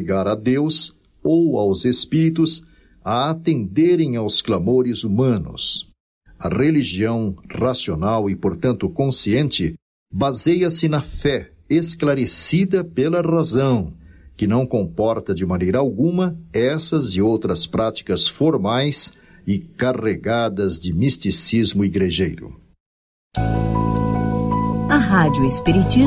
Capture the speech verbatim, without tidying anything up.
obrigar a Deus ou aos espíritos a atenderem aos clamores humanos. A religião racional e, portanto, consciente, baseia-se na fé esclarecida pela razão, que não comporta de maneira alguma essas e outras práticas formais e carregadas de misticismo igrejeiro. A Rádio Espiritismo